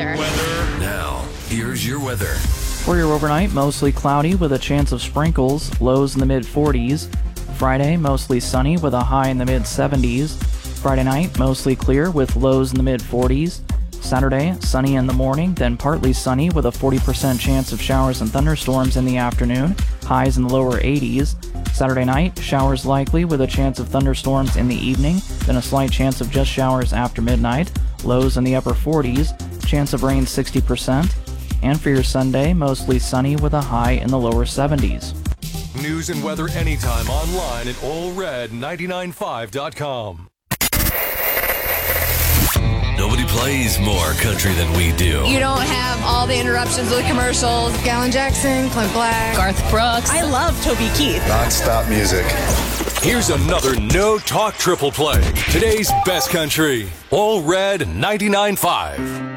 weather. Now, here's your weather. For your overnight, mostly cloudy with a chance of sprinkles, lows in the mid-40s. Friday, mostly sunny with a high in the mid-70s. Friday night, mostly clear with lows in the mid-40s. Saturday, sunny in the morning, then partly sunny with a 40% chance of showers and thunderstorms in the afternoon, highs in the lower 80s. Saturday night, showers likely with a chance of thunderstorms in the evening, then a slight chance of just showers after midnight, lows in the upper 40s, chance of rain 60%. And for your Sunday, mostly sunny with a high in the lower 70s. News and weather anytime online at allred995.com. Nobody plays more country than we do. You don't have all the interruptions with the commercials. Alan Jackson, Clint Black, Garth Brooks. I love Toby Keith. Non-stop music. Here's another No Talk Triple Play. Today's best country. All Red 99.5.